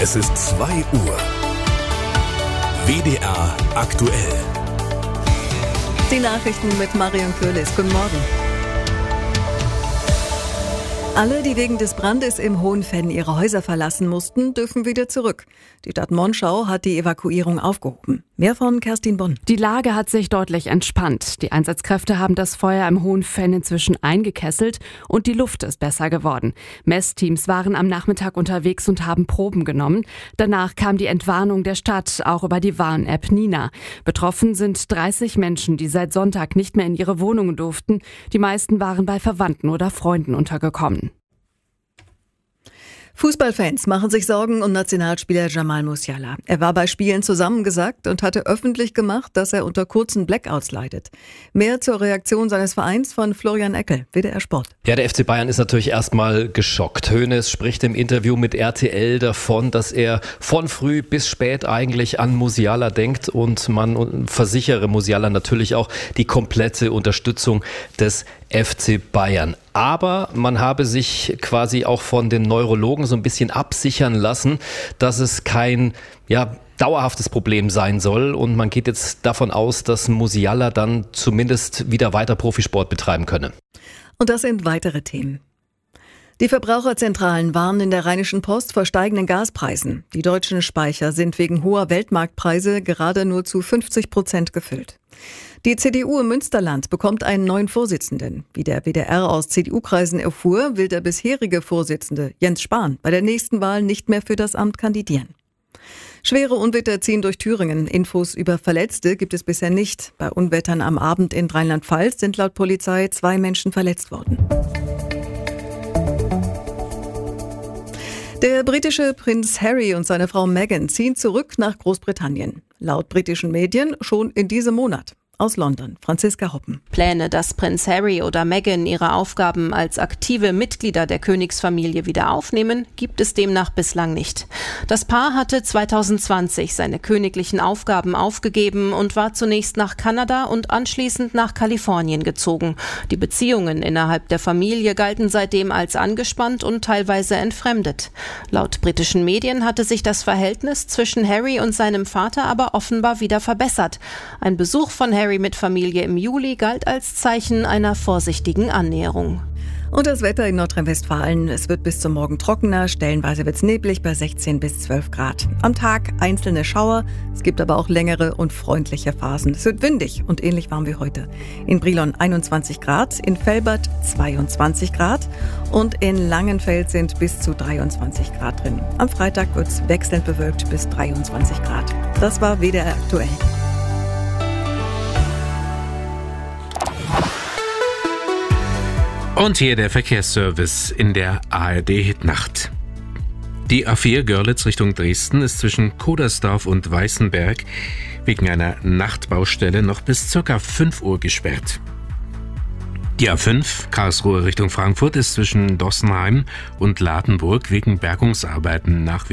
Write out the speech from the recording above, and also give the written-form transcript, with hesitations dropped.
Es ist 2 Uhr. WDR aktuell. Die Nachrichten mit Marion Köhlis. Guten Morgen. Alle, die wegen des Brandes im Hohenfenn ihre Häuser verlassen mussten, dürfen wieder zurück. Die Stadt Monschau hat die Evakuierung aufgehoben. Mehr von Kerstin Bonn. Die Lage hat sich deutlich entspannt. Die Einsatzkräfte haben das Feuer im Hohenfenn inzwischen eingekesselt und die Luft ist besser geworden. Messteams waren am Nachmittag unterwegs und haben Proben genommen. Danach kam die Entwarnung der Stadt, auch über die Warn-App Nina. Betroffen sind 30 Menschen, die seit Sonntag nicht mehr in ihre Wohnungen durften. Die meisten waren bei Verwandten oder Freunden untergekommen. Fußballfans machen sich Sorgen um Nationalspieler Jamal Musiala. Er war bei Spielen zusammengesackt und hatte öffentlich gemacht, dass er unter kurzen Blackouts leidet. Mehr zur Reaktion seines Vereins von Florian Eckel, WDR Sport. Ja, der FC Bayern ist natürlich erstmal geschockt. Hoeneß spricht im Interview mit RTL davon, dass er von früh bis spät eigentlich an Musiala denkt und man versichere Musiala natürlich auch die komplette Unterstützung des FC Bayern. Aber man habe sich quasi auch von den Neurologen so ein bisschen absichern lassen, dass es kein dauerhaftes Problem sein soll. Und man geht jetzt davon aus, dass Musiala dann zumindest wieder weiter Profisport betreiben könne. Und das sind weitere Themen. Die Verbraucherzentralen warnen in der Rheinischen Post vor steigenden Gaspreisen. Die deutschen Speicher sind wegen hoher Weltmarktpreise gerade nur zu 50% gefüllt. Die CDU im Münsterland bekommt einen neuen Vorsitzenden. Wie der WDR aus CDU-Kreisen erfuhr, will der bisherige Vorsitzende Jens Spahn bei der nächsten Wahl nicht mehr für das Amt kandidieren. Schwere Unwetter ziehen durch Thüringen. Infos über Verletzte gibt es bisher nicht. Bei Unwettern am Abend in Rheinland-Pfalz sind laut Polizei 2 Menschen verletzt worden. Der britische Prinz Harry und seine Frau Meghan ziehen zurück nach Großbritannien. Laut britischen Medien schon in diesem Monat. Aus London, Franziska Hoppen. Pläne, dass Prinz Harry oder Meghan ihre Aufgaben als aktive Mitglieder der Königsfamilie wieder aufnehmen, gibt es demnach bislang nicht. Das Paar hatte 2020 seine königlichen Aufgaben aufgegeben und war zunächst nach Kanada und anschließend nach Kalifornien gezogen. Die Beziehungen innerhalb der Familie galten seitdem als angespannt und teilweise entfremdet. Laut britischen Medien hatte sich das Verhältnis zwischen Harry und seinem Vater aber offenbar wieder verbessert. Ein Besuch von Harry mit Familie im Juli galt als Zeichen einer vorsichtigen Annäherung. Und das Wetter in Nordrhein-Westfalen. Es wird bis zum Morgen trockener, stellenweise wird es neblig bei 16 bis 12 Grad. Am Tag einzelne Schauer, es gibt aber auch längere und freundliche Phasen. Es wird windig und ähnlich warm wie heute. In Brilon 21 Grad, in Velbert 22 Grad und in Langenfeld sind bis zu 23 Grad drin. Am Freitag wird es wechselnd bewölkt bis 23 Grad. Das war WDR aktuell. Und hier der Verkehrsservice in der ARD-Hitnacht. Die A4 Görlitz Richtung Dresden ist zwischen Kodersdorf und Weißenberg wegen einer Nachtbaustelle noch bis ca. 5 Uhr gesperrt. Die A5 Karlsruhe Richtung Frankfurt ist zwischen Dossenheim und Ladenburg wegen Bergungsarbeiten nach wie